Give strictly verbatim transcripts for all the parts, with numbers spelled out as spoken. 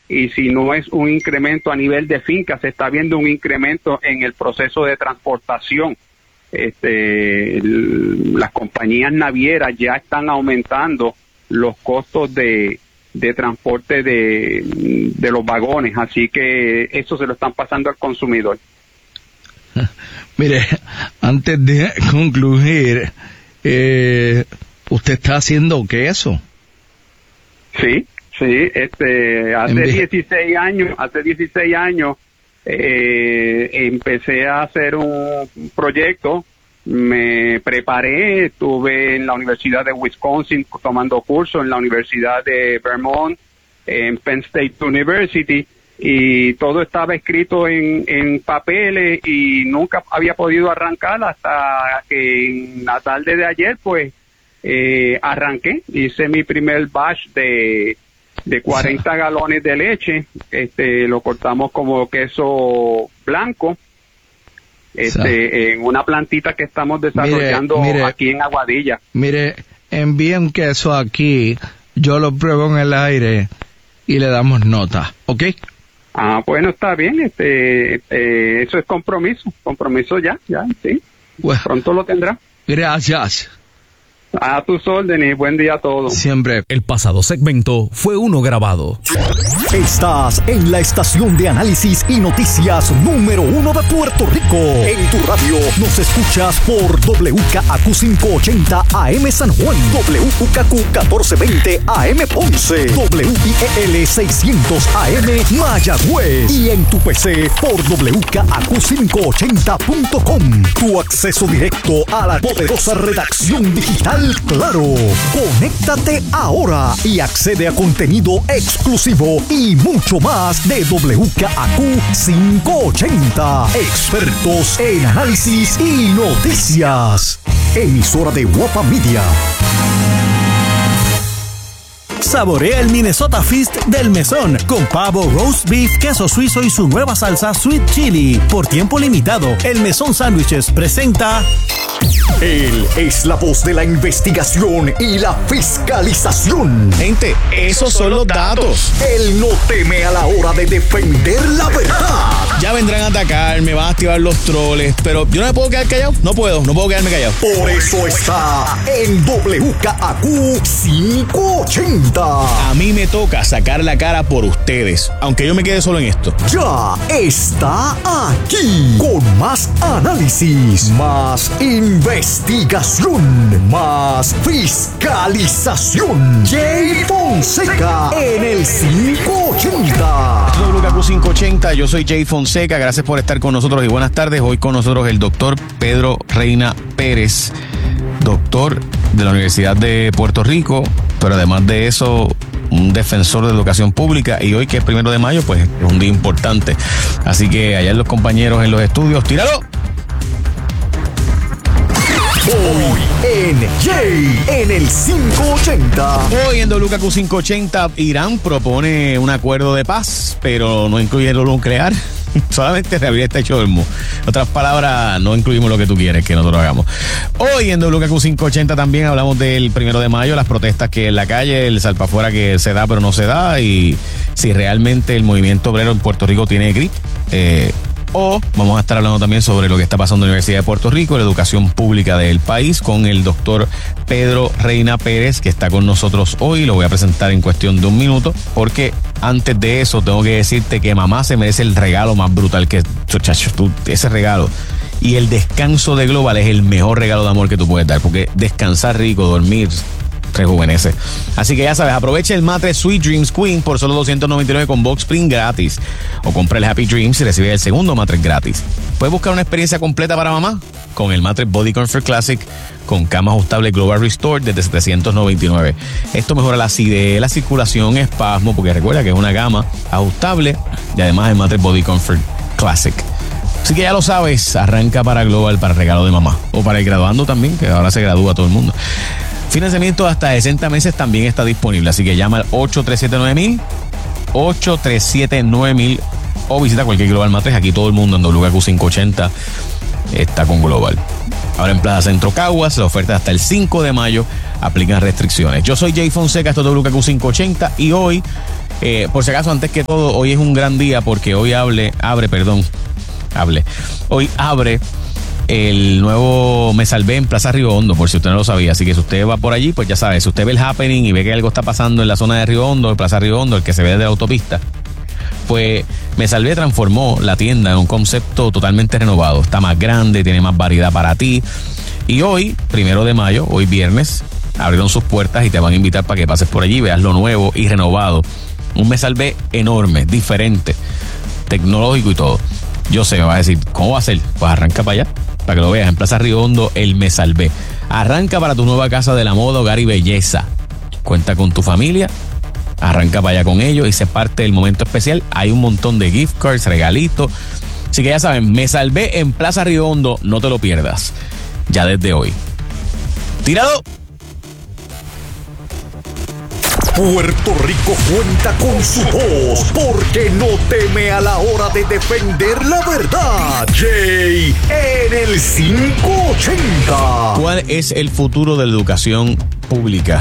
y si no es un incremento a nivel de finca, se está viendo un incremento en el proceso de transportación. Este, el, las compañías navieras ya están aumentando los costos de, de transporte de, de los vagones, así que eso se lo están pasando al consumidor. Mire, antes de concluir, eh, ¿usted está haciendo queso? Sí, sí, este, hace dieciséis años, hace dieciséis años, eh, empecé a hacer un proyecto, me preparé, estuve en la Universidad de Wisconsin tomando cursos, en la Universidad de Vermont, en Penn State University, y todo estaba escrito en, en papeles y nunca había podido arrancar hasta que en la tarde de ayer, pues, eh, arranqué, hice mi primer batch de, de cuarenta galones de leche, este, lo cortamos como queso blanco, este, en una plantita que estamos desarrollando mire, mire, aquí en Aguadilla. Mire, envíe un queso aquí, yo lo pruebo en el aire y le damos nota, ¿ok? Ah, bueno, está bien, este, eh, eso es compromiso, compromiso ya, ya, sí, bueno, pronto lo tendrá. Gracias. A tus órdenes, buen día a todos. Siempre. El pasado segmento fue uno grabado. Estás en la estación de análisis y noticias número uno de Puerto Rico. En tu radio nos escuchas por W K A Q quinientos ochenta A M San Juan, W U K Q catorce veinte A M Ponce, W I E L seiscientos A M Mayagüez y en tu P C por W K A Q quinientos ochenta punto com. Tu acceso directo a la poderosa redacción digital Claro. Conéctate ahora y accede a contenido exclusivo y mucho más de W K A Q quinientos ochenta. Expertos en análisis y noticias. Emisora de Guapa Media. Saborea el Minnesota Feast del Mesón con pavo, roast beef, queso suizo y su nueva salsa Sweet Chili. Por tiempo limitado, el Mesón Sándwiches presenta... Él es la voz de la investigación y la fiscalización. Gente, esos son los datos. Él no teme a la hora de defender la verdad. Ya vendrán a atacar, me van a activar los troles, pero yo no me puedo quedar callado. No puedo, no puedo quedarme callado. Por eso está en W K A Q quinientos ochenta. A mí me toca sacar la cara por ustedes, aunque yo me quede solo en esto. Ya está aquí con más análisis, más investigación, más fiscalización. Jay Fonseca en el quinientos ochenta. Esto es W K Q quinientos ochenta, yo soy Jay Fonseca, gracias por estar con nosotros y buenas tardes. Hoy con nosotros el doctor Pedro Reina Pérez, doctor de la Universidad de Puerto Rico, pero además de eso, un defensor de educación pública, y hoy que es primero de mayo, pues es un día importante. Así que allá los compañeros en los estudios, ¡tíralo! Hoy en Jay en el quinientos ochenta. Hoy en W K Q quinientos ochenta, Irán propone un acuerdo de paz, pero no incluye lo nuclear. Solamente reabrir este chormo. En otras palabras, no incluimos lo que tú quieres que nosotros hagamos. Hoy en W K Q quinientos ochenta también hablamos del primero de mayo, las protestas que en la calle, el salpafuera que se da pero no se da, y si realmente el movimiento obrero en Puerto Rico tiene grip. Eh, O vamos a estar hablando también sobre lo que está pasando en la Universidad de Puerto Rico, la educación pública del país, con el doctor Pedro Reina Pérez, que está con nosotros hoy. Lo voy a presentar en cuestión de un minuto, porque antes de eso tengo que decirte que mamá se merece el regalo más brutal que, muchachos, tú, ese regalo. Y el descanso de Global es el mejor regalo de amor que tú puedes dar, porque descansar rico, dormir, rejuvenece. Así que ya sabes, aprovecha el matre Sweet Dreams Queen por solo doscientos noventa y nueve con Box Spring gratis, o compra el Happy Dreams y recibe el segundo matre gratis. Puedes buscar una experiencia completa para mamá con el matre Body Comfort Classic con cama ajustable Global Restore desde setecientos noventa y nueve. Esto mejora la acidez, la circulación, espasmo, porque recuerda que es una gama ajustable, y además el matre Body Comfort Classic. Así que ya lo sabes, arranca para Global para regalo de mamá, o para el graduando también, que ahora se gradúa todo el mundo. Financiamiento hasta sesenta meses también está disponible, así que llama al ocho tres siete nueve mil, ocho tres siete nueve mil, o visita cualquier Global Matres. Aquí todo el mundo en W K Q quinientos ochenta está con Global. Ahora en Plaza Centro Caguas, la oferta hasta el cinco de mayo, aplican restricciones. Yo soy Jay Fonseca, esto es W K Q quinientos ochenta, y hoy Eh, por si acaso, antes que todo, hoy es un gran día porque hoy hable, abre, perdón, hable. Hoy abre el nuevo Me Salvé en Plaza Río Hondo, por si usted no lo sabía. Así que si usted va por allí, pues ya sabe, si usted ve el happening y ve que algo está pasando en la zona de Río Hondo, de Plaza Río Hondo, el que se ve desde la autopista, pues Me Salvé transformó la tienda en un concepto totalmente renovado. Está más grande, tiene más variedad para ti. Y hoy, primero de mayo, hoy viernes, abrieron sus puertas y te van a invitar para que pases por allí, veas lo nuevo y renovado. Un Me Salvé enorme, diferente, tecnológico y todo. Yo sé, me va a decir, ¿cómo va a ser? Pues arranca para allá, para que lo veas. En Plaza Río Hondo, el Me Salvé. Arranca para tu nueva casa de la moda, hogar y belleza. Cuenta con tu familia, arranca para allá con ellos y se parte del momento especial. Hay un montón de gift cards, regalitos. Así que ya saben, Me Salvé en Plaza Río Hondo, no te lo pierdas. Ya desde hoy. ¡Tirado! Puerto Rico cuenta con su voz porque no teme a la hora de defender la verdad. Jay en el quinientos ochenta. ¿Cuál es el futuro de la educación pública?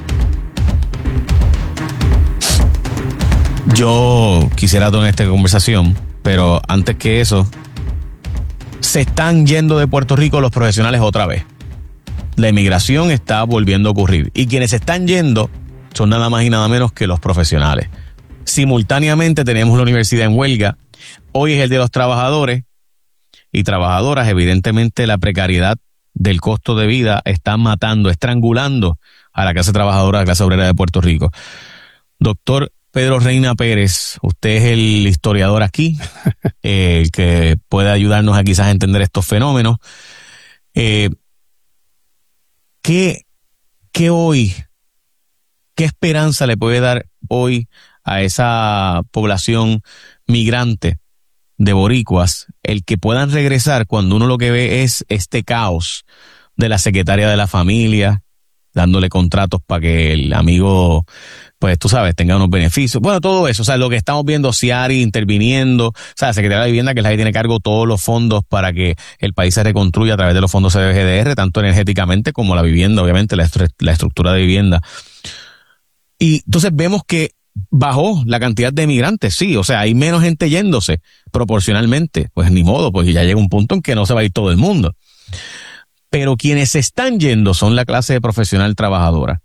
Yo quisiera tener esta conversación, pero antes que eso, se están yendo de Puerto Rico los profesionales otra vez. La emigración está volviendo a ocurrir y quienes se están yendo son nada más y nada menos que los profesionales. Simultáneamente tenemos la universidad en huelga. Hoy es el de los trabajadores y trabajadoras. Evidentemente la precariedad del costo de vida está matando, estrangulando a la clase trabajadora, a la clase obrera de Puerto Rico. Doctor Pedro Reina Pérez, usted es el historiador aquí, eh, el que puede ayudarnos a quizás a entender estos fenómenos. Eh, ¿qué, qué hoy... ¿Qué esperanza le puede dar hoy a esa población migrante de boricuas el que puedan regresar cuando uno lo que ve es este caos de la secretaria de la familia, dándole contratos para que el amigo, pues tú sabes, tenga unos beneficios? Bueno, todo eso, o sea, lo que estamos viendo, Ciari interviniendo, o sea, la Secretaría de Vivienda, que es la que tiene cargo todos los fondos para que el país se reconstruya a través de los fondos C D G D R, tanto energéticamente como la vivienda, obviamente, la, estru- la estructura de vivienda. Y entonces vemos que bajó la cantidad de migrantes, sí, o sea, hay menos gente yéndose proporcionalmente, pues ni modo, pues ya llega un punto en que no se va a ir todo el mundo. Pero quienes se están yendo son la clase profesional trabajadora.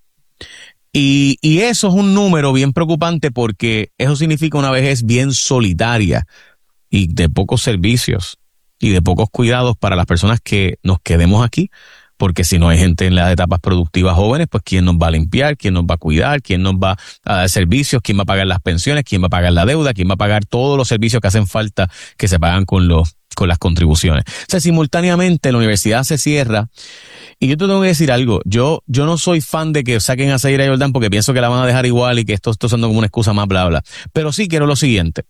Y, y eso es un número bien preocupante porque eso significa una vejez bien solitaria y de pocos servicios y de pocos cuidados para las personas que nos quedemos aquí. Porque si no hay gente en las etapas productivas jóvenes, pues ¿quién nos va a limpiar? ¿Quién nos va a cuidar? ¿Quién nos va a dar servicios? ¿Quién va a pagar las pensiones? ¿Quién va a pagar la deuda? ¿Quién va a pagar todos los servicios que hacen falta que se pagan con los con las contribuciones? O sea, simultáneamente la universidad se cierra. Y yo te tengo que decir algo. Yo yo no soy fan de que saquen a Zaira Jordan porque pienso que la van a dejar igual y que esto está usando como una excusa más bla bla. Pero sí quiero lo siguiente.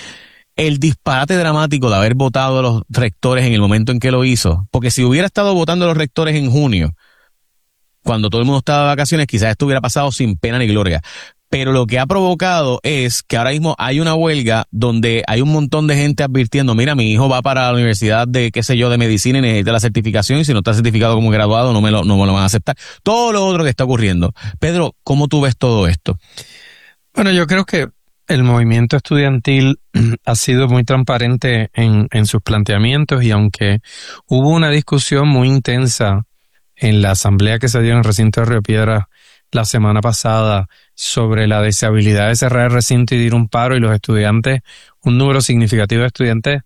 El disparate dramático de haber votado a los rectores en el momento en que lo hizo, porque si hubiera estado votando a los rectores en junio, cuando todo el mundo estaba de vacaciones, quizás esto hubiera pasado sin pena ni gloria. Pero lo que ha provocado es que ahora mismo hay una huelga donde hay un montón de gente advirtiendo, mira, mi hijo va para la universidad de, qué sé yo, de medicina y necesita la certificación y si no está certificado como graduado no me lo, no me lo van a aceptar. Todo lo otro que está ocurriendo. Pedro, ¿cómo tú ves todo esto? Bueno, yo creo que el movimiento estudiantil ha sido muy transparente en, en sus planteamientos y aunque hubo una discusión muy intensa en la asamblea que se dio en el recinto de Río Piedras la semana pasada sobre la deseabilidad de cerrar el recinto y de ir a un paro y los estudiantes, un número significativo de estudiantes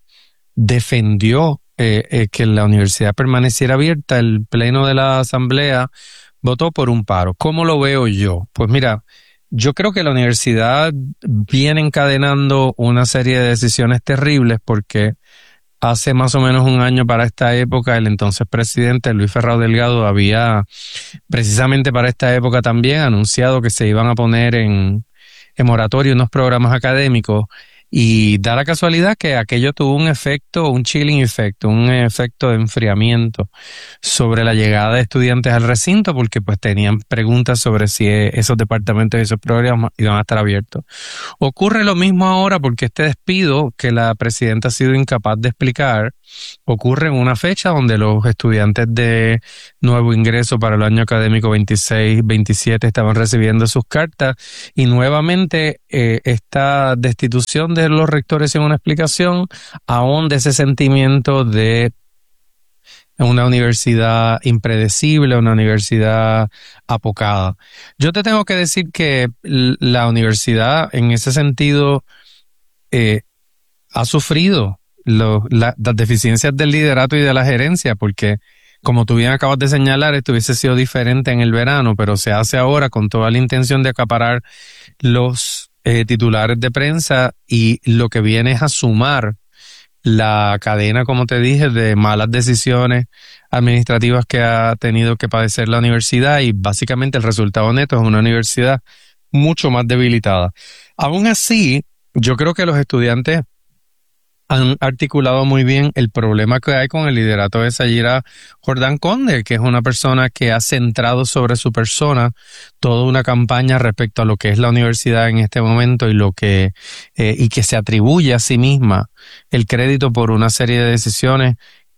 defendió eh, eh, que la universidad permaneciera abierta, el pleno de la asamblea votó por un paro. ¿Cómo lo veo yo? Pues mira, yo creo que la universidad viene encadenando una serie de decisiones terribles porque hace más o menos un año para esta época el entonces presidente Luis Ferrao Delgado había precisamente para esta época también anunciado que se iban a poner en, en moratorio unos programas académicos y da la casualidad que aquello tuvo un efecto, un chilling efecto, un efecto de enfriamiento sobre la llegada de estudiantes al recinto porque pues tenían preguntas sobre si esos departamentos y esos programas iban a estar abiertos. Ocurre lo mismo ahora porque este despido que la presidenta ha sido incapaz de explicar ocurre en una fecha donde los estudiantes de nuevo ingreso para el año académico veintiséis veintisiete estaban recibiendo sus cartas y nuevamente eh, esta destitución de los rectores sin una explicación ahonda ese sentimiento de una universidad impredecible, una universidad apocada. Yo te tengo que decir que la universidad en ese sentido eh, ha sufrido lo, la, las deficiencias del liderato y de la gerencia, porque como tú bien acabas de señalar, esto hubiese sido diferente en el verano, pero se hace ahora con toda la intención de acaparar los eh, titulares de prensa y lo que viene es a sumar la cadena, como te dije, de malas decisiones administrativas que ha tenido que padecer la universidad y básicamente el resultado neto es una universidad mucho más debilitada. Aún así, yo creo que los estudiantes han articulado muy bien el problema que hay con el liderato de Sayira Jordán Conde, que es una persona que ha centrado sobre su persona toda una campaña respecto a lo que es la universidad en este momento y lo que eh, y que se atribuye a sí misma el crédito por una serie de decisiones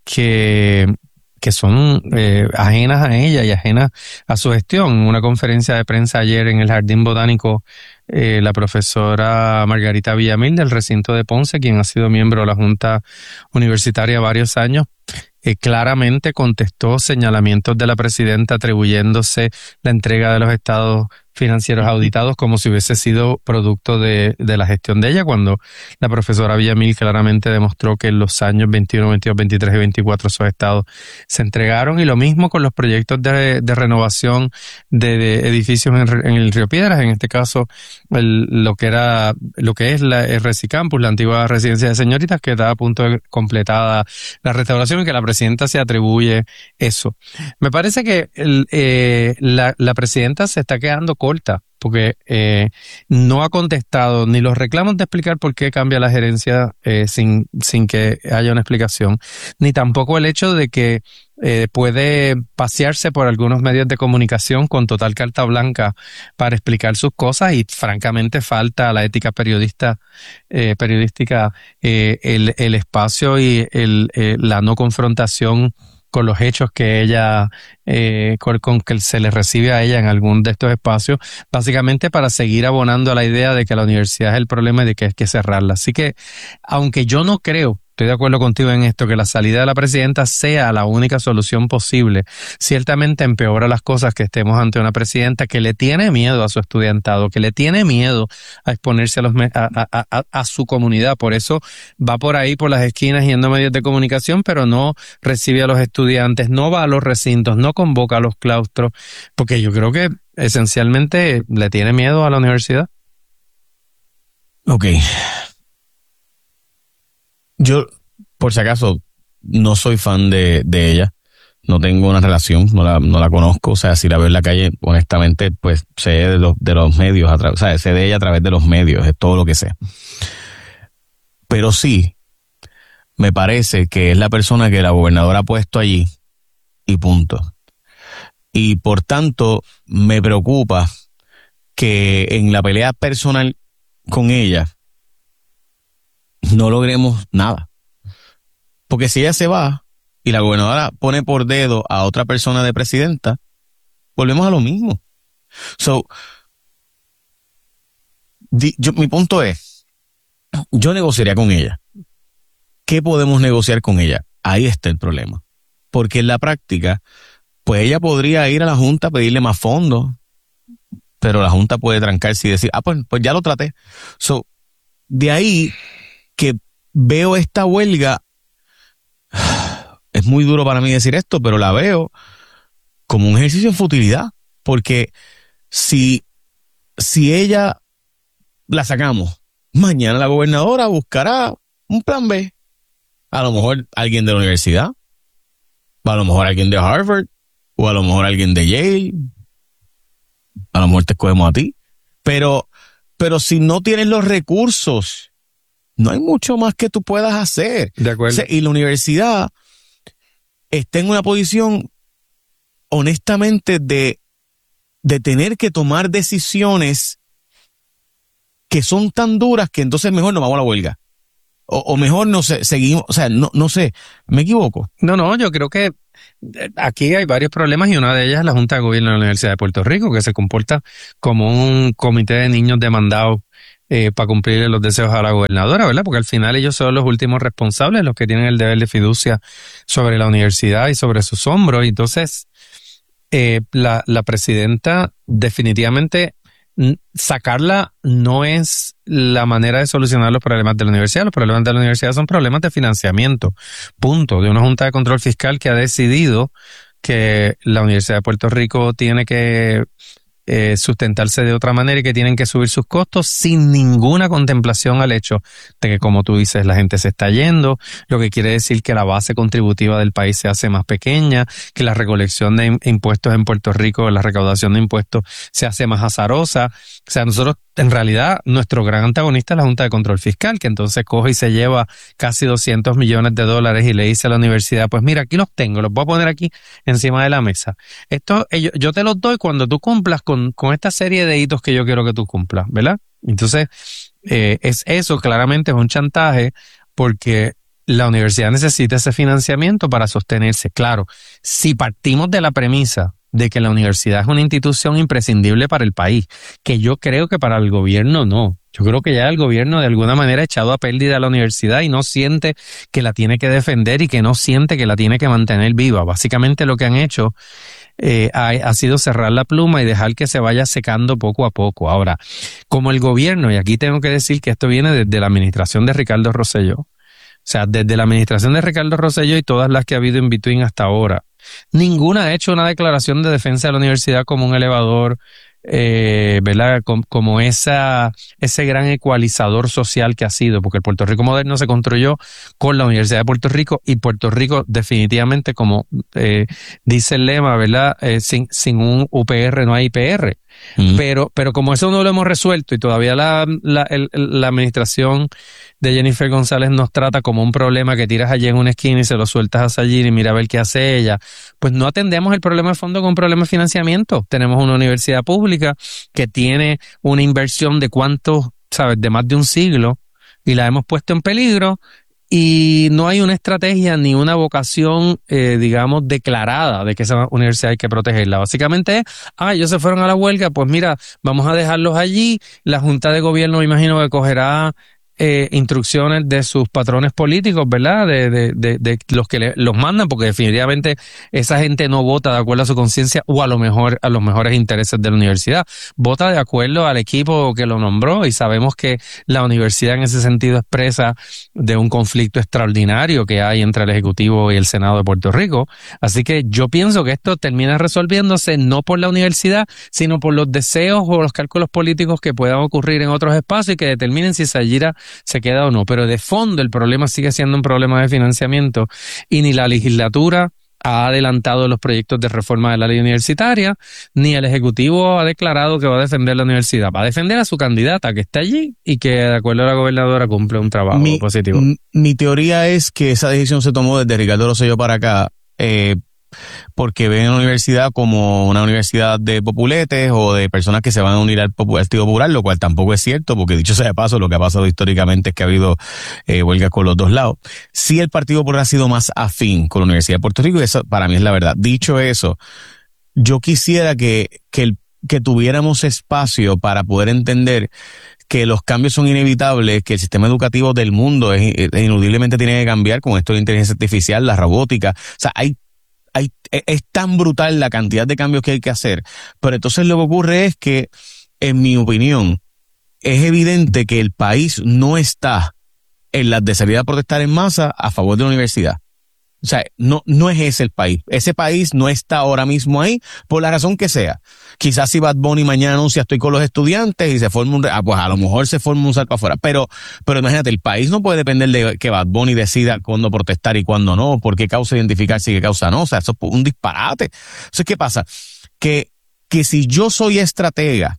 que que son eh, ajenas a ella y ajenas a su gestión. En una conferencia de prensa ayer en el Jardín Botánico, eh, la profesora Margarita Villamil del recinto de Ponce, quien ha sido miembro de la Junta Universitaria varios años, eh, claramente contestó señalamientos de la presidenta atribuyéndose la entrega de los estados financieros auditados como si hubiese sido producto de, de la gestión de ella, cuando la profesora Villamil claramente demostró que en los años veintiuno, veintidós, veintitrés y veinticuatro esos estados se entregaron, y lo mismo con los proyectos de, de renovación de, de edificios en, en el Río Piedras, en este caso el, lo que era lo que es la el Resicampus, la antigua residencia de señoritas, que está a punto de completada la restauración y que la presidenta se atribuye eso. Me parece que el, eh, la, la presidenta se está quedando corta, porque eh, no ha contestado ni los reclamos de explicar por qué cambia la gerencia eh, sin, sin que haya una explicación, ni tampoco el hecho de que eh, puede pasearse por algunos medios de comunicación con total carta blanca para explicar sus cosas, y francamente falta a la ética periodista eh, periodística eh, el, el espacio y el, eh, la no confrontación con los hechos que ella, eh, con, con que se le recibe a ella en algún de estos espacios, básicamente para seguir abonando a la idea de que la universidad es el problema y de que hay que cerrarla. Así que, aunque yo no creo, estoy de acuerdo contigo en esto, que la salida de la presidenta sea la única solución posible, ciertamente empeora las cosas que estemos ante una presidenta que le tiene miedo a su estudiantado, que le tiene miedo a exponerse a, los, a, a, a, a su comunidad. Por eso va por ahí, por las esquinas, yendo a medios de comunicación, pero no recibe a los estudiantes, no va a los recintos, no convoca a los claustros, porque yo creo que esencialmente le tiene miedo a la universidad. Ok. Yo, por si acaso, no soy fan de, de ella. No tengo una relación, no la, no la conozco. O sea, si la veo en la calle, honestamente, pues sé de los, de los medios, a tra- o sea, sé de ella a través de los medios, es todo lo que sé. Pero sí, me parece que es la persona que la gobernadora ha puesto allí y punto. Y por tanto, me preocupa que en la pelea personal con ella no logremos nada. Porque si ella se va y la gobernadora pone por dedo a otra persona de presidenta, volvemos a lo mismo. So, di, yo, mi punto es, yo negociaría con ella. ¿Qué podemos negociar con ella? Ahí está el problema. Porque en la práctica, pues ella podría ir a la Junta a pedirle más fondos, pero la Junta puede trancarse y decir, ah, pues, pues ya lo traté. So, de ahí que veo esta huelga, es muy duro para mí decir esto, pero la veo como un ejercicio de futilidad, porque si, si ella la sacamos, mañana la gobernadora buscará un plan B. A lo mejor alguien de la universidad, a lo mejor alguien de Harvard, o a lo mejor alguien de Yale, a lo mejor te escogemos a ti, pero, pero si no tienes los recursos, no hay mucho más que tú puedas hacer. De acuerdo. O sea, y la universidad está en una posición, honestamente, de, de tener que tomar decisiones que son tan duras que entonces mejor nos vamos a la huelga. O, o mejor no sé, seguimos, o sea, no, no sé, ¿me equivoco? No, no, yo creo que aquí hay varios problemas y una de ellas es la Junta de Gobierno de la Universidad de Puerto Rico, que se comporta como un comité de niños demandados eh, para cumplir los deseos a la gobernadora, ¿verdad? Porque al final ellos son los últimos responsables, los que tienen el deber de fiducia sobre la universidad y sobre sus hombros. Y entonces, eh, la, la presidenta definitivamente sacarla no es la manera de solucionar los problemas de la universidad. Los problemas de la universidad son problemas de financiamiento, punto, de una Junta de Control Fiscal que ha decidido que la Universidad de Puerto Rico tiene que eh, sustentarse de otra manera y que tienen que subir sus costos sin ninguna contemplación al hecho de que, como tú dices, la gente se está yendo, lo que quiere decir que la base contributiva del país se hace más pequeña, que la recolección de impuestos en Puerto Rico, la recaudación de impuestos se hace más azarosa. O sea, nosotros, en realidad, nuestro gran antagonista es la Junta de Control Fiscal, que entonces coge y se lleva casi doscientos millones de dólares y le dice a la universidad, pues mira, aquí los tengo, los voy a poner aquí encima de la mesa. Esto, yo, yo te los doy cuando tú cumplas con, con esta serie de hitos que yo quiero que tú cumplas, ¿verdad? Entonces, eh, es eso, claramente es un chantaje, porque la universidad necesita ese financiamiento para sostenerse. Claro, si partimos de la premisa de que la universidad es una institución imprescindible para el país, que yo creo que para el gobierno no. Yo creo que ya el gobierno de alguna manera ha echado a pérdida a la universidad y no siente que la tiene que defender y que no siente que la tiene que mantener viva. Básicamente lo que han hecho eh, ha, ha sido cerrar la pluma y dejar que se vaya secando poco a poco. Ahora, como el gobierno, y aquí tengo que decir que esto viene desde la administración de Ricardo Rosselló, o sea, desde la administración de Ricardo Rosselló y todas las que ha habido in between hasta ahora, ninguna ha hecho una declaración de defensa de la universidad como un elevador, eh, ¿verdad? Como, como esa, ese gran ecualizador social que ha sido, porque el Puerto Rico moderno se construyó con la Universidad de Puerto Rico y Puerto Rico definitivamente, como eh, dice el lema, ¿verdad? Eh, sin, sin un U P R no hay I P R. Mm. Pero, pero como eso no lo hemos resuelto y todavía la, la, el, la administración de Jennifer González nos trata como un problema que tiras allí en una esquina y se lo sueltas a Sayir y mira a ver qué hace ella, pues no atendemos el problema de fondo con un problema de financiamiento. Tenemos una universidad pública que tiene una inversión de cuántos, sabes, de más de un siglo y la hemos puesto en peligro. Y no hay una estrategia ni una vocación, eh, digamos, declarada de que esa universidad hay que protegerla. Básicamente es, ah, ellos se fueron a la huelga, pues mira, vamos a dejarlos allí. La Junta de Gobierno, me imagino que cogerá eh, instrucciones de sus patrones políticos, ¿verdad? De, de, de, de los que le, los mandan, porque definitivamente esa gente no vota de acuerdo a su conciencia o a lo mejor a los mejores intereses de la universidad. Vota de acuerdo al equipo que lo nombró y sabemos que la universidad en ese sentido expresa de un conflicto extraordinario que hay entre el Ejecutivo y el Senado de Puerto Rico. Así que yo pienso que esto termina resolviéndose no por la universidad, sino por los deseos o los cálculos políticos que puedan ocurrir en otros espacios y que determinen si Sayira se queda o no. Pero de fondo el problema sigue siendo un problema de financiamiento y ni la legislatura ha adelantado los proyectos de reforma de la ley universitaria, ni el Ejecutivo ha declarado que va a defender la universidad. Va a defender a su candidata que está allí y que, de acuerdo a la gobernadora, cumple un trabajo mi, positivo. M- mi teoría es que esa decisión se tomó desde Ricardo Rosselló para acá, eh, porque ven a la universidad como una universidad de populetes o de personas que se van a unir al Partido Popular, lo cual tampoco es cierto, porque dicho sea de paso, lo que ha pasado históricamente es que ha habido eh, huelgas con los dos lados. Sí, el Partido Popular ha sido más afín con la Universidad de Puerto Rico y eso para mí es la verdad. Dicho eso, yo quisiera que, que, el, que tuviéramos espacio para poder entender que los cambios son inevitables, que el sistema educativo del mundo es, es, ineludiblemente tiene que cambiar con esto de inteligencia artificial, la robótica. O sea, hay Hay, es tan brutal la cantidad de cambios que hay que hacer, pero entonces lo que ocurre es que, en mi opinión, es evidente que el país no está en la de salir a protestar en masa a favor de la universidad. O sea, no, no es ese el país. Ese país no está ahora mismo ahí por la razón que sea. Quizás si Bad Bunny mañana anuncia estoy con los estudiantes y se forma un, ah, pues a lo mejor se forma un salto afuera. Pero, pero imagínate, el país no puede depender de que Bad Bunny decida cuándo protestar y cuándo no, por qué causa identificarse y qué causa no. O sea, eso es un disparate. Entonces, ¿qué pasa? Que, que si yo soy estratega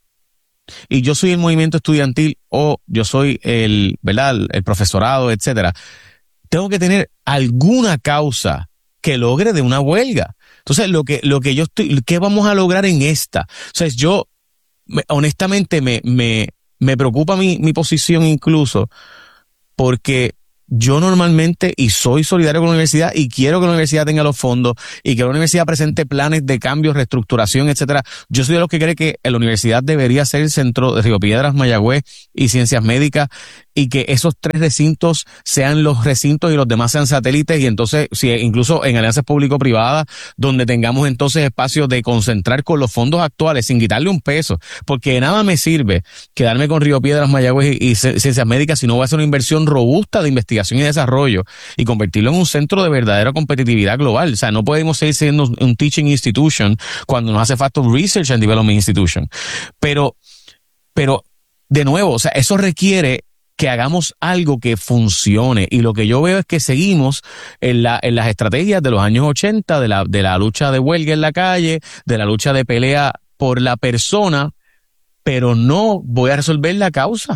y yo soy el movimiento estudiantil o yo soy el, ¿verdad? El, el profesorado, etcétera, tengo que tener alguna causa que logre de una huelga. Entonces, lo que, lo que yo estoy, ¿qué vamos a lograr en esta? O sea, yo, me, honestamente, me, me, me preocupa mi, mi posición incluso, porque yo normalmente, y soy solidario con la universidad, y quiero que la universidad tenga los fondos, y que la universidad presente planes de cambio, reestructuración, etcétera. Yo soy de los que cree que la universidad debería ser el centro de Río Piedras, Mayagüez y Ciencias Médicas, y que esos tres recintos sean los recintos y los demás sean satélites, y entonces, si incluso en alianzas público-privadas, donde tengamos entonces espacios de concentrar con los fondos actuales, sin quitarle un peso, porque de nada me sirve quedarme con Río Piedras, Mayagüez y, y Ciencias Médicas si no voy a hacer una inversión robusta de investigación y desarrollo y convertirlo en un centro de verdadera competitividad global. O sea, no podemos seguir siendo un teaching institution cuando nos hace falta un research and development institution. Pero, pero, de nuevo, o sea, eso requiere que hagamos algo que funcione, y lo que yo veo es que seguimos en, la, en las estrategias de los años ochenta, de la, de la lucha de huelga en la calle, de la lucha de pelea por la persona, pero no voy a resolver la causa.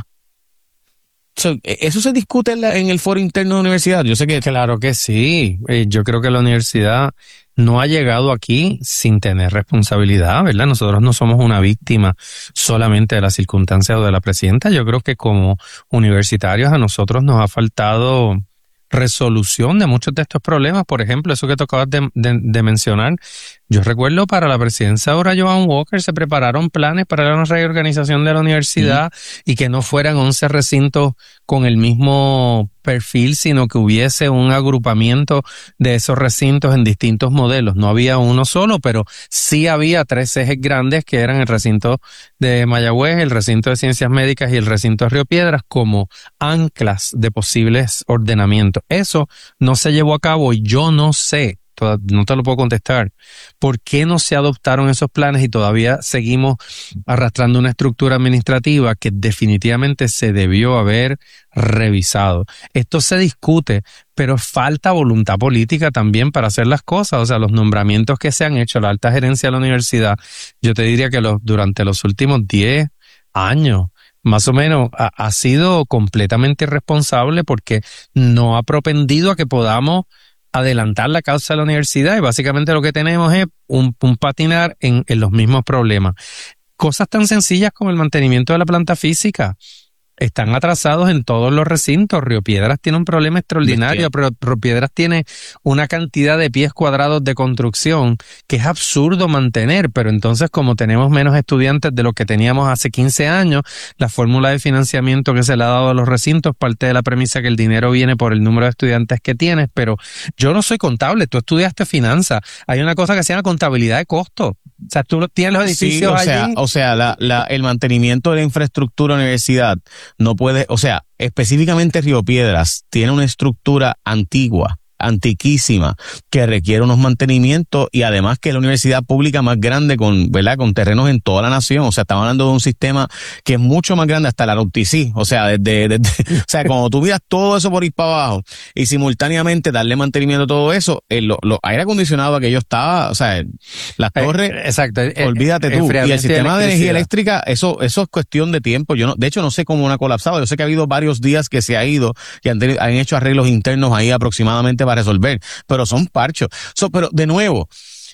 So, ¿eso se discute en, la, en el foro interno de la universidad? Yo sé que... Claro que sí. Eh, yo creo que la universidad no ha llegado aquí sin tener responsabilidad, ¿verdad? Nosotros no somos una víctima solamente de las circunstancias o de la presidenta. Yo creo que como universitarios a nosotros nos ha faltado resolución de muchos de estos problemas. Por ejemplo, eso que tú acabas de, de, de mencionar, yo recuerdo para la presidencia ahora Joan Walker se prepararon planes para la reorganización de la universidad mm. y que no fueran once recintos con el mismo perfil, sino que hubiese un agrupamiento de esos recintos en distintos modelos. No había uno solo, pero sí había tres ejes grandes que eran el recinto de Mayagüez, el recinto de Ciencias Médicas y el recinto de Río Piedras como anclas de posibles ordenamientos. Eso no se llevó a cabo y yo no sé, no te lo puedo contestar, ¿por qué no se adoptaron esos planes y todavía seguimos arrastrando una estructura administrativa que definitivamente se debió haber revisado? Esto se discute, pero falta voluntad política también para hacer las cosas. O sea, los nombramientos que se han hecho, la alta gerencia de la universidad, yo te diría que los, durante los últimos diez años, más o menos, ha, ha sido completamente irresponsable porque no ha propendido a que podamos adelantar la causa de la universidad, y básicamente lo que tenemos es un, un patinar en, en los mismos problemas. Cosas tan sencillas como el mantenimiento de la planta física están atrasados en todos los recintos. Río Piedras tiene un problema extraordinario, pero Río Piedras tiene una cantidad de pies cuadrados de construcción que es absurdo mantener, pero entonces como tenemos menos estudiantes de lo que teníamos hace quince años, la fórmula de financiamiento que se le ha dado a los recintos parte de la premisa que el dinero viene por el número de estudiantes que tienes, pero yo no soy contable, tú estudiaste finanzas, hay una cosa que se llama contabilidad de costos. O sea, tú tienes los edificios sí, o sea, allí. O sea, la, la, el mantenimiento de la infraestructura de la universidad no puede, o sea, específicamente Río Piedras tiene una estructura antigua, antiquísima, que requiere unos mantenimientos, y además que es la universidad pública más grande con, ¿verdad?, con terrenos en toda la nación. O sea, estamos hablando de un sistema que es mucho más grande, hasta la R U T C, o sea, desde, desde, o sea, cuando tú miras todo eso por ir para abajo y simultáneamente darle mantenimiento a todo eso, el, lo, lo aire acondicionado aquello estaba, o sea, las torres, eh, exacto, eh, olvídate tú, y el sistema de energía eléctrica, eso, eso es cuestión de tiempo. Yo no, de hecho no sé cómo ha colapsado, yo sé que ha habido varios días que se ha ido y han, han hecho arreglos internos ahí aproximadamente para resolver, pero son parchos. So, pero de nuevo,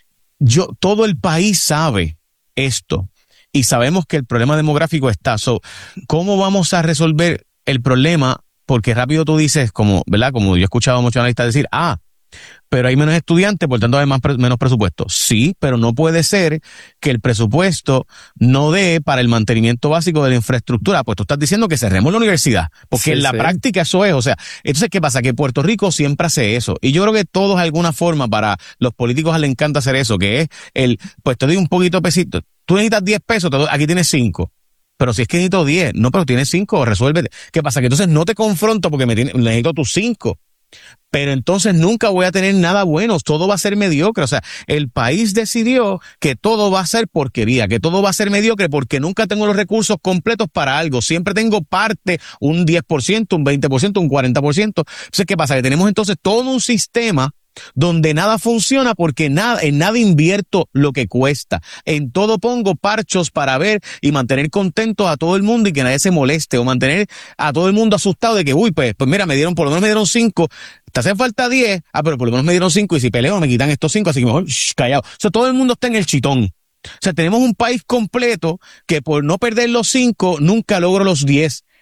yo, todo el país sabe esto y sabemos que el problema demográfico está. So, ¿cómo vamos a resolver el problema? Porque rápido tú dices, como, ¿verdad? Como yo he escuchado a muchos analistas decir, ah, pero hay menos estudiantes, por tanto hay más pre- menos presupuesto. Sí, pero no puede ser que el presupuesto no dé para el mantenimiento básico de la infraestructura. Pues tú estás diciendo que cerremos la universidad, porque sí, en la sí. práctica eso es, o sea, entonces ¿qué pasa? Que Puerto Rico siempre hace eso, y yo creo que todos de alguna forma, para los políticos les encanta hacer eso, que es el, pues te doy un poquito de pesito, tú necesitas diez pesos, te doy, aquí tienes cinco. Pero si es que necesito diez, no, pero tienes cinco, resuélvete. ¿Qué pasa? Que entonces no te confronto porque me tiene, necesito tus cinco. Pero entonces nunca voy a tener nada bueno, todo va a ser mediocre. O sea, el país decidió que todo va a ser porquería, que todo va a ser mediocre porque nunca tengo los recursos completos para algo. Siempre tengo parte, un diez por ciento, un veinte por ciento, un cuarenta por ciento. Entonces, ¿qué pasa? Que tenemos entonces todo un sistema donde nada funciona porque nada, en nada invierto lo que cuesta. En todo pongo parchos para ver y mantener contentos a todo el mundo y que nadie se moleste, o mantener a todo el mundo asustado de que, uy, pues, pues mira, me dieron, por lo menos me dieron cinco, te hacen falta diez, ah, pero por lo menos me dieron cinco y si peleo me quitan estos cinco, así que mejor, shh, callado. O sea, todo el mundo está en el chitón. O sea, tenemos un país completo que por no perder los cinco nunca logro los diez.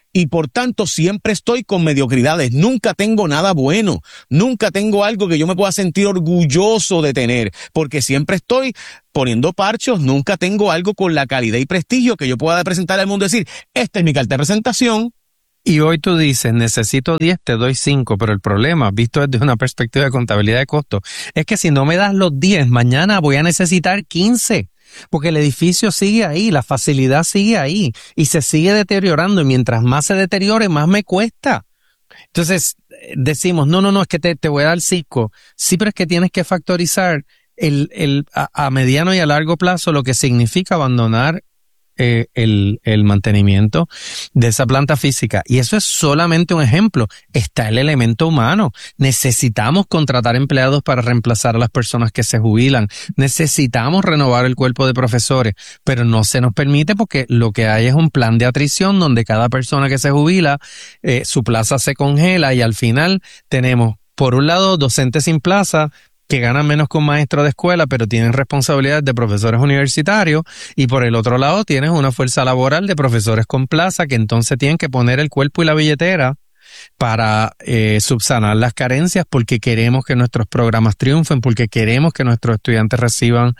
y por tanto siempre estoy con mediocridades, nunca tengo nada bueno, nunca tengo algo que yo me pueda sentir orgulloso de tener, porque siempre estoy poniendo parchos, nunca tengo algo con la calidad y prestigio que yo pueda presentar al mundo y decir, esta es mi carta de presentación. Y hoy tú dices, necesito diez, te doy cinco, pero el problema, visto desde una perspectiva de contabilidad de costos, es que si no me das los diez, mañana voy a necesitar quince. Porque el edificio sigue ahí, la facilidad sigue ahí y se sigue deteriorando y mientras más se deteriore, más me cuesta. Entonces decimos, no, no, no, es que te, te voy a dar cinco. Sí, pero es que tienes que factorizar el, el, a, a mediano y a largo plazo lo que significa abandonar Eh, el, el mantenimiento de esa planta física. Y eso es solamente un ejemplo. Está el elemento humano. Necesitamos contratar empleados para reemplazar a las personas que se jubilan. Necesitamos renovar el cuerpo de profesores, pero no se nos permite porque lo que hay es un plan de atrición donde cada persona que se jubila, eh, su plaza se congela y al final tenemos, por un lado, docentes sin plaza, que ganan menos que un maestro de escuela, pero tienen responsabilidades de profesores universitarios, y por el otro lado tienes una fuerza laboral de profesores con plaza que entonces tienen que poner el cuerpo y la billetera para eh, subsanar las carencias porque queremos que nuestros programas triunfen, porque queremos que nuestros estudiantes reciban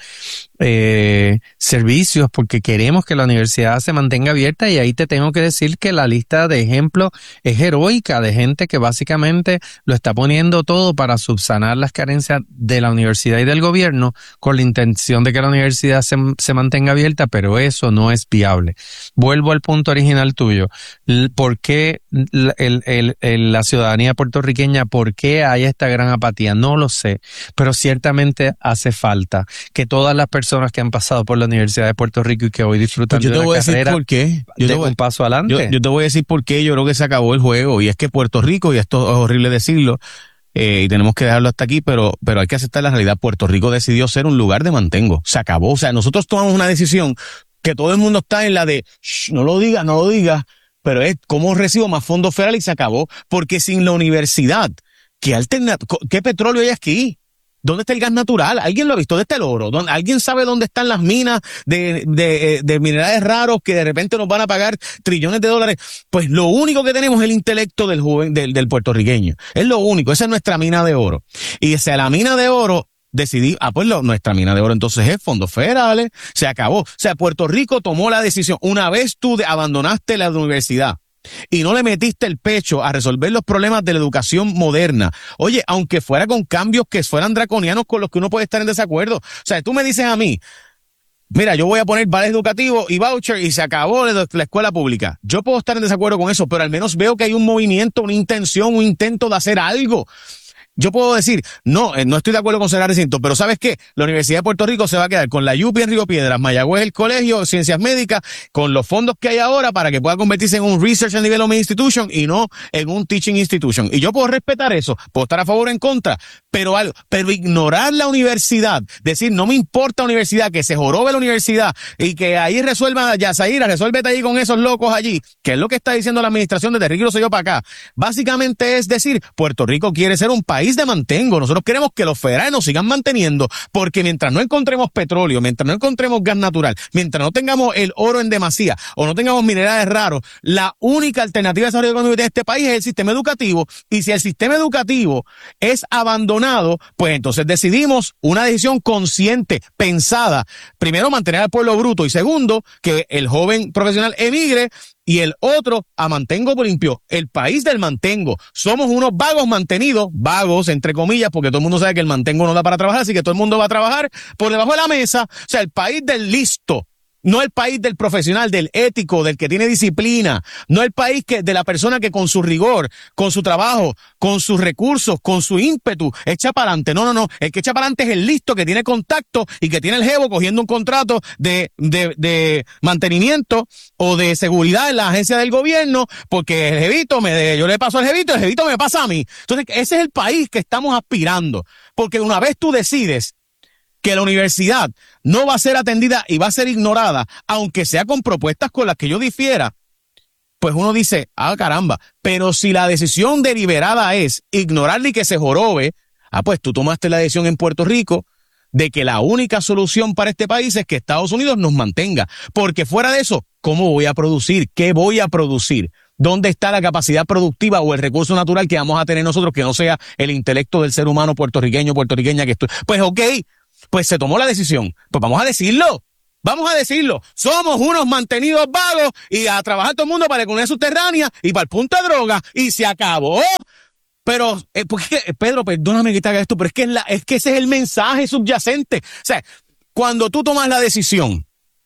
eh, servicios, porque queremos que la universidad se mantenga abierta. Y ahí te tengo que decir que la lista de ejemplos es heroica de gente que básicamente lo está poniendo todo para subsanar las carencias de la universidad y del gobierno con la intención de que la universidad se, se mantenga abierta, pero eso no es viable. Vuelvo al punto original tuyo. ¿Por qué el, el, el, el, la ciudadanía puertorriqueña, por qué hay esta gran apatía? No lo sé, pero ciertamente hace falta que todas las personas que han pasado por la Universidad de Puerto Rico y que hoy disfrutan pues de una carrera por qué. Yo de te voy, un paso adelante. Yo, yo te voy a decir por qué yo creo que se acabó el juego, y es que Puerto Rico, y esto es horrible decirlo, eh, y tenemos que dejarlo hasta aquí, pero, pero hay que aceptar la realidad. Puerto Rico decidió ser un lugar de mantengo. Se acabó. O sea, nosotros tomamos una decisión que todo el mundo está en la de, shh, no lo digas, no lo digas, pero es cómo recibo más fondos federales y se acabó. Porque sin la universidad, ¿qué alterna, qué petróleo hay aquí? ¿Dónde está el gas natural? ¿Alguien lo ha visto? ¿Dónde está el oro? ¿Alguien sabe dónde están las minas de, de, de minerales raros que de repente nos van a pagar trillones de dólares? Pues lo único que tenemos es el intelecto del joven, del, del puertorriqueño. Es lo único. Esa es nuestra mina de oro. Y si a la mina de oro decidí, ah, pues lo, nuestra mina de oro entonces es fondos federales. Se acabó. O sea, Puerto Rico tomó la decisión. Una vez tú de, abandonaste la universidad y no le metiste el pecho a resolver los problemas de la educación moderna, oye, aunque fuera con cambios que fueran draconianos con los que uno puede estar en desacuerdo. O sea, tú me dices a mí, mira, yo voy a poner vales educativos y voucher y se acabó la, la escuela pública. Yo puedo estar en desacuerdo con eso, pero al menos veo que hay un movimiento, una intención, un intento de hacer algo. Yo puedo decir, no, no estoy de acuerdo con cerrar recinto, pero ¿sabes qué? La Universidad de Puerto Rico se va a quedar con la U P en Río Piedras, Mayagüez el colegio, Ciencias Médicas, con los fondos que hay ahora para que pueda convertirse en un Research and Development Institution y no en un Teaching Institution. Y yo puedo respetar eso, puedo estar a favor o en contra, pero algo, pero ignorar la universidad, decir, no me importa la universidad, que se jorobe la universidad y que ahí resuelva, Yasaira, resuélvete ahí con esos locos allí, que es lo que está diciendo la administración desde Ricky Rosselló para acá. Básicamente es decir, Puerto Rico quiere ser un país de mantengo. Nosotros queremos que los federales nos sigan manteniendo, porque mientras no encontremos petróleo, mientras no encontremos gas natural, mientras no tengamos el oro en demasía o no tengamos minerales raros, la única alternativa de desarrollo económico que tiene este país es el sistema educativo. Y si el sistema educativo es abandonado, pues entonces decidimos una decisión consciente, pensada. Primero, mantener al pueblo bruto, y segundo, que el joven profesional emigre, y el otro a mantengo limpio, el país del mantengo. Somos unos vagos mantenidos, vagos entre comillas, porque todo el mundo sabe que el mantengo no da para trabajar, así que todo el mundo va a trabajar por debajo de la mesa. O sea, el país del listo, no el país del profesional, del ético, del que tiene disciplina, no el país que de la persona que con su rigor, con su trabajo, con sus recursos, con su ímpetu, echa para adelante. No, no, no, el que echa para adelante es el listo, que tiene contacto y que tiene el jevo cogiendo un contrato de, de, de mantenimiento o de seguridad en la agencia del gobierno, porque el jevito me, yo le paso al jevito, el jevito me pasa a mí. Entonces, ese es el país que estamos aspirando, porque una vez tú decides que la universidad no va a ser atendida y va a ser ignorada, aunque sea con propuestas con las que yo difiera, pues uno dice, ah, caramba, pero si la decisión deliberada es ignorarle y que se jorobe, ah, pues tú tomaste la decisión en Puerto Rico de que la única solución para este país es que Estados Unidos nos mantenga, porque fuera de eso, ¿cómo voy a producir? ¿Qué voy a producir? ¿Dónde está la capacidad productiva o el recurso natural que vamos a tener nosotros que no sea el intelecto del ser humano puertorriqueño, puertorriqueña que estoy? Pues ok, pues se tomó la decisión. Pues vamos a decirlo. Vamos a decirlo. Somos unos mantenidos vagos y a trabajar todo el mundo para la economía subterránea y para el punto de droga y se acabó. Pero, eh, porque, Pedro, perdóname que te haga esto, pero es que, la, es que ese es el mensaje subyacente. O sea, cuando tú tomas la decisión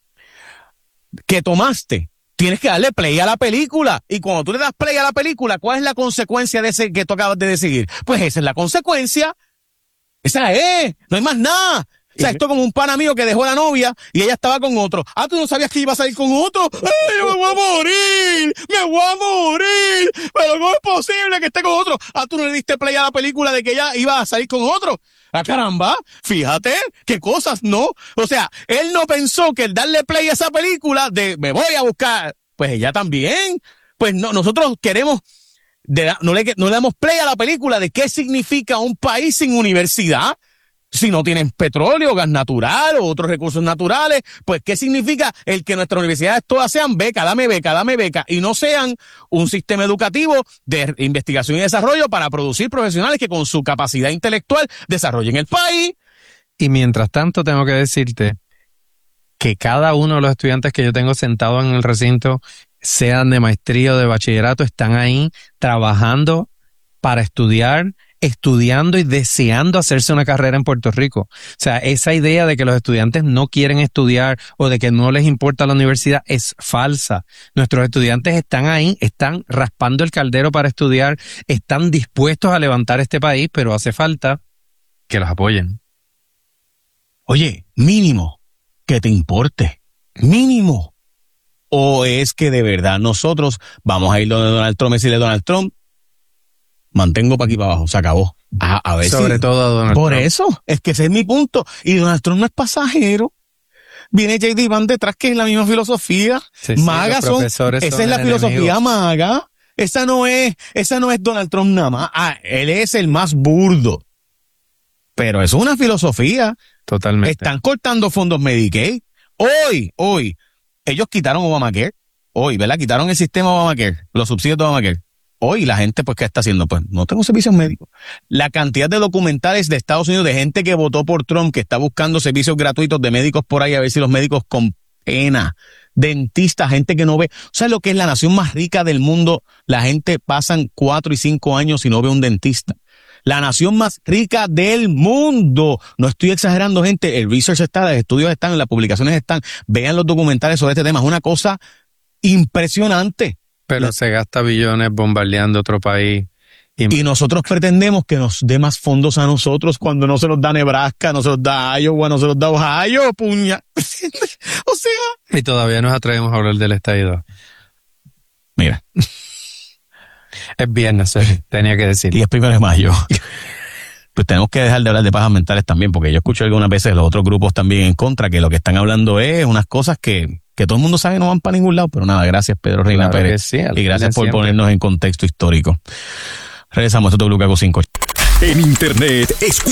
que tomaste, tienes que darle play a la película. Y cuando tú le das play a la película, ¿cuál es la consecuencia de ese que tú acabas de decidir? Pues esa es la consecuencia. Esa es. No hay más nada. O sea, esto es como un pana mío que dejó a la novia y ella estaba con otro. Ah, ¿tú no sabías que iba a salir con otro? ¡Ay, me voy a morir! ¡Me voy a morir! Pero ¿cómo es posible que esté con otro? Ah, ¿tú no le diste play a la película de que ella iba a salir con otro? ¡Ah, caramba! Fíjate, qué cosas, ¿no? O sea, él no pensó que el darle play a esa película de me voy a buscar, pues ella también. Pues no, nosotros queremos, de, no, le, no le damos play a la película de qué significa un país sin universidad. Si no tienen petróleo, gas natural o otros recursos naturales, pues ¿qué significa el que nuestras universidades todas sean beca, dame beca, dame beca, y no sean un sistema educativo de investigación y desarrollo para producir profesionales que con su capacidad intelectual desarrollen el país? Y mientras tanto tengo que decirte que cada uno de los estudiantes que yo tengo sentados en el recinto, sean de maestría o de bachillerato, están ahí trabajando para estudiar, estudiando y deseando hacerse una carrera en Puerto Rico. O sea, esa idea de que los estudiantes no quieren estudiar o de que no les importa la universidad es falsa. Nuestros estudiantes están ahí, están raspando el caldero para estudiar, están dispuestos a levantar este país, pero hace falta que los apoyen. Oye, mínimo, que te importe. Mínimo. ¿O es que de verdad nosotros vamos a ir donde Donald Trump y decirle Donald Trump, mantengo para aquí para abajo, se acabó? A, a ver Sobre si, todo a Donald por Trump. Por eso, es que ese es mi punto. Y Donald Trump no es pasajero. Viene J D Van detrás, que es la misma filosofía. Sí, sí, maga son, esa son es la filosofía enemigos. maga. Esa no es, esa no es Donald Trump nada más. Ah, él es el más burdo. Pero eso es una filosofía. Totalmente. Están cortando fondos Medicaid. Hoy, hoy, ellos quitaron Obamacare. Hoy, ¿verdad? Quitaron el sistema Obamacare, los subsidios de Obamacare. Hoy la gente, pues, ¿qué está haciendo? Pues, no tengo servicios médicos. La cantidad de documentales de Estados Unidos de gente que votó por Trump, que está buscando servicios gratuitos de médicos por ahí, a ver si los médicos con pena, dentistas, gente que no ve. O sea, lo que es la nación más rica del mundo, la gente pasan cuatro y cinco años y no ve un dentista. La nación más rica del mundo. No estoy exagerando, gente. El research está, los estudios están, las publicaciones están. Vean los documentales sobre este tema. Es una cosa impresionante. Pero La, se gasta billones bombardeando otro país. Y, y nosotros pretendemos que nos dé más fondos a nosotros cuando no se nos da Nebraska, no se nos da Iowa, no se nos da Ohio, puña. O sea. Y todavía nos atrevemos a hablar del estadidad. Mira. Es viernes, sí, tenía que decir. Y es primero de mayo. Pues tenemos que dejar de hablar de pajas mentales también, porque yo escucho algunas veces los otros grupos también en contra, que lo que están hablando es unas cosas que, que todo el mundo sabe no van para ningún lado. Pero nada, gracias Pedro Reina Claro Pérez. sí, y gracias por siempre. ponernos en contexto histórico. Regresamos a W K cinco. En internet, escucha